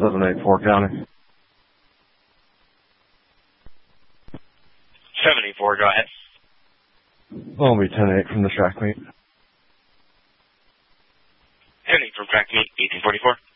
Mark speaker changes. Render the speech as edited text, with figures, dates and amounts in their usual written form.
Speaker 1: 784 County.
Speaker 2: 784, go ahead.
Speaker 1: I'll be 10-8 from the track meet.
Speaker 2: 10-8 from track meet, 1844.